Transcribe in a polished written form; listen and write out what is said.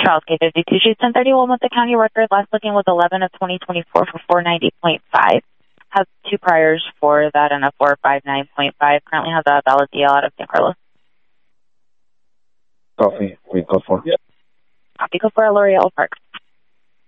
Charles, K52, she's 1031 with the county record. Last booking was 11 of 2024 for 490.5. Has 2 priors for that and a 459.5. Currently has a valid DL out of San Carlos. Copy. We go for. Copy, go for Aloria Old Park.